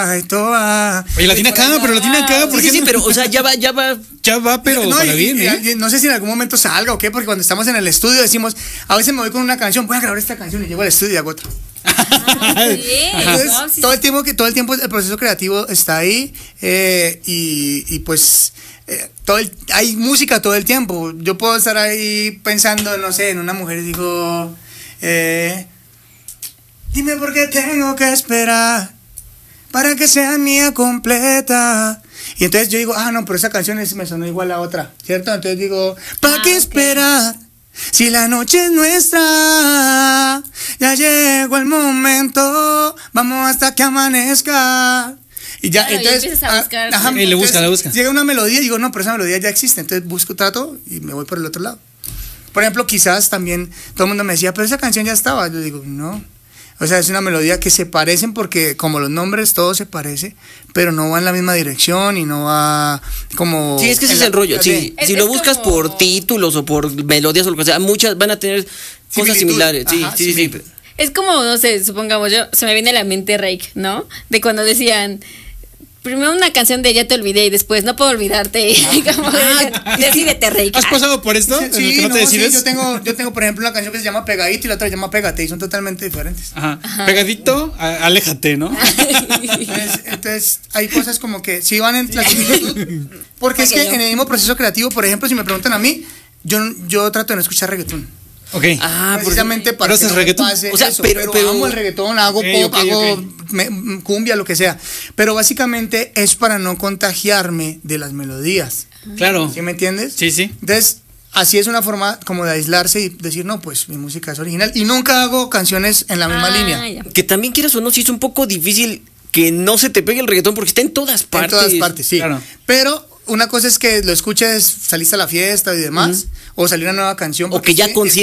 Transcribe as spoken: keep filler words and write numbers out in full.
Ay, toa. Oye, la tiene acá, pero la tiene acá. ¿Por Sí, qué sí, sí, no? pero, o sea, ya va, ya va. Ya va, pero no, para y- bien, y- ¿eh? y no sé si en algún momento salga o qué, porque cuando estamos en el estudio decimos, a veces me voy con una canción, voy a grabar esta canción y llego al estudio y hago otra. Entonces, No, sí, todo sí. el tiempo que todo el tiempo el proceso creativo está ahí eh, y, y pues eh, todo el- hay música todo el tiempo. Yo puedo estar ahí pensando, no sé, en una mujer y digo, eh, dime por qué tengo que esperar para que sea mía completa. Y entonces yo digo, ah, no, pero esa canción es- me sonó igual a otra, ¿cierto? Entonces digo, ¿para Ah, qué ok. esperar? Si la noche es nuestra, ya llegó el momento, vamos hasta que amanezca. Y ya, Claro, y entonces. empiezas a ah, buscar. ajá, Y le entonces busca, le busca. Llega una melodía y digo, no, pero esa melodía ya existe. Entonces busco, trato y me voy por el otro lado. Por ejemplo, quizás también todo el mundo me decía, pero esa canción ya estaba. Yo digo, no. O sea, es una melodía que se parecen porque como los nombres todo se parece, pero no va en la misma dirección y no va como... Sí, es que ese en es la- el rollo. ok. Sí, Es- si es lo buscas como- por títulos o por melodías o lo que sea, muchas van a tener cosas Similitud. similares. Sí, Ajá, sí, sí, sí. similitud. Es como, no sé, supongamos yo, se me viene a la mente Rake, ¿no? De cuando decían, primero una canción de Ya te olvidé y después No puedo olvidarte. Y como, Ah, decídete, Rake. ¿Has pasado por esto? Sí, ¿En el que no, no, te sí, decides? yo tengo, yo tengo, por ejemplo, una canción que se llama Pegadito y la otra se llama Pégate y son totalmente diferentes. Ajá. Pegadito, a- aléjate, ¿no? Entonces, entonces, hay cosas como que sí van en la similitud, porque es que Pequeño. en el mismo proceso creativo, por ejemplo, si me preguntan a mí, yo, yo trato de no escuchar reggaetón. Ok. Ah, porque- Precisamente para ¿Pero que haces no me reggaetón? pase O sea, eso, pero- pero, pero- amo el reggaetón, hago Ok, pop, ok, hago ok. me- cumbia, lo que sea, pero básicamente es para no contagiarme de las melodías, Claro. ¿sí me entiendes? Sí, sí. Entonces, así es una forma como de aislarse y decir, no, pues mi música es original. Y nunca hago canciones en la misma Ah, línea. ya. Que también quieras o no, sí es un poco difícil que no se te pegue el reggaetón porque está en todas partes. En todas partes, sí. Claro. Pero una cosa es que lo escuches, saliste a la fiesta y demás, o salir una nueva canción. O porque que ya sí, consciente